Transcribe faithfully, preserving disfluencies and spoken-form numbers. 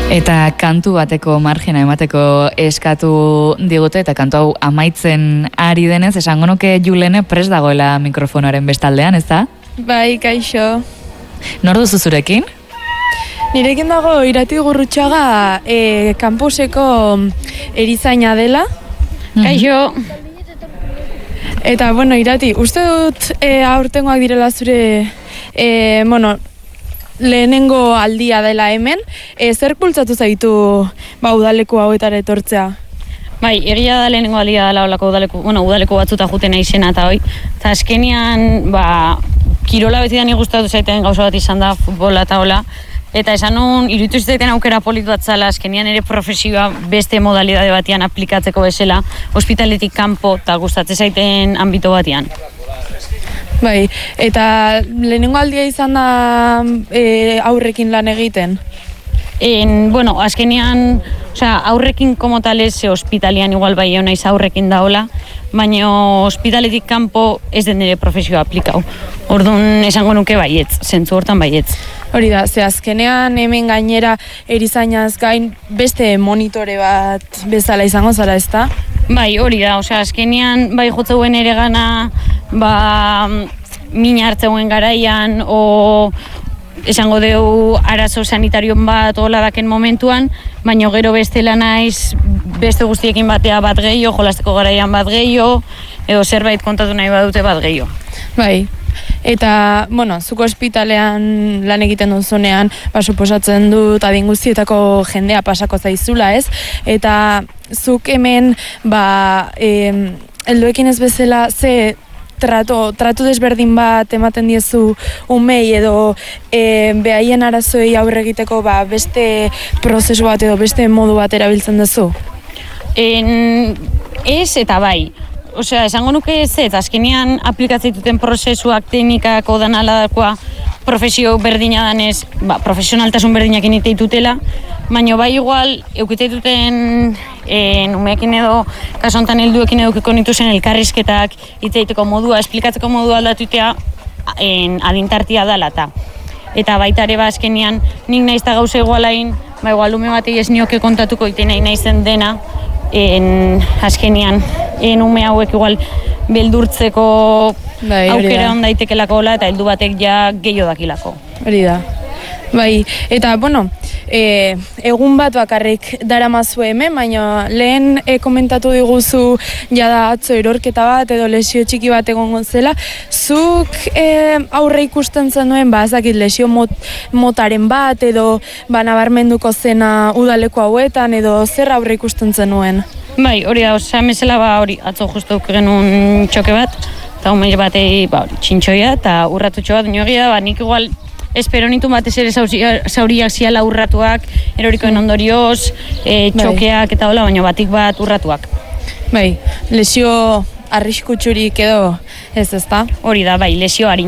Eta kantu bateko margena emateko eskatu digute, eta kantu hau amaitzen ari denez, esango nuke Julene prest dagoela mikrofonoaren bestaldean, ez da? Bai, kaixo. Nor duzu zurekin? Nirekin dago Irati Gurrutxaga e, kampuseko erizaina dela. Kaixo. Eta, bueno, Irati, uste dut e, aurtengoak direla zure, e, bueno, lehenengo aldia dela hemen, e, zer bultzatu zaitu ba, udaleku hauetara etortzea? Bai, egia da lehenengo aldia dela olako udaleku, bueno, udaleku batzuta juten naizena eta hoi. Eta azkenian, ba, kirola beti dani gustatu zaiten gauza bat izan da, futbola eta hola. Eta esan nun, iruditu zaiten aukera polit bat zala, azkenian ere profesioa beste modalidade batean aplikatzeko bezala, ospitaletik kanpo eta gustatzen zaiten ambito batean. Bai, eta lehenengo aldia izan da e, aurrekin lan egiten? En, bueno, azkenean, osea, aurrekin como tales, ospitalian igual bai naiz aurrekin daola, baina ospitaletik kanpo ez den nire profesioa aplikau. Orduan esango nuke baietz, zentzu hortan baietz. Hori da, ze azkenean hemen gainera erizainaz gain beste monitore bat bezala izango zara, ezta? Bai, hori da, osea, azkenean bai jotzeuen ere gana, ba, mina hartzeuen garaian, o esango deu arazo sanitarion bat hola daken momentuan, baina gero bestela naiz beste guztiekin batea bat gehiago, jolasteko garaian bat gehiago, edo zerbait kontatu nahi badute bat gehiago. Bai, eta, bueno, zuko ospitalean lan egiten duzunean, ba, suposatzen dut adin guztietako jendea pasako zaizula, ez? Eta zuk hemen, ba, eh, helduekin ez bezala, ze Trato, trato desberdin bat ematen diezu umei edo e, behaien arazoei aurre egiteko ba, beste prozesu bat edo beste modu bat erabiltzen duzu? En, ez eta bai. Osea, esango nuke ez ez, azkenean aplikatzen duten prozesuak, teknikako danalakoa, profesio berdina danez, ba, profesionaltasun berdinak inite ditutela, baina bai igual, eukite duten en, umeekin edo, kaso honetan helduekin edukiko nituzen elkarrizketak, itzaiteko modua, esplikatzeko modua aldatutea en, adintartia dalata. Eta baita ere ba azkenean, nik naiz da gauza igualain, ba igual ume batei ez nioke kontatuko iten nahi naizen dena, en, azkenean, en ume hauek igual beldurtzeko bai, aukera on daitekelako hola, eta heldu batek ja gehiago dakilako. Hori da. Bai, eta, bueno, e, egun bat bakarrik daramazu hemen, baina lehen e, komentatu diguzu jada atzo erorketa bat edo lesio txiki bat egongo zela. Zuk e, aurre ikusten zenuen, ba, ezakit lesio mot, motaren bat edo ba, nabarmenduko zena udaleko hauetan edo zer aurre ikusten zenuen? Bai, hori da, osea, mesela ba, hori, atzo justu genuen txoke bat, eta umei batei ba, txintxoia eta urratutxo bat, niogia da, ba, nik igual espero nitu batez ere zauriak ziala urratuak, erorikoen ondorioz, e, txokeak eta hola, baina batik bat urratuak. Bai, lesio arriskutsurik edo ez ezta? Hori da, bai, lesio harin.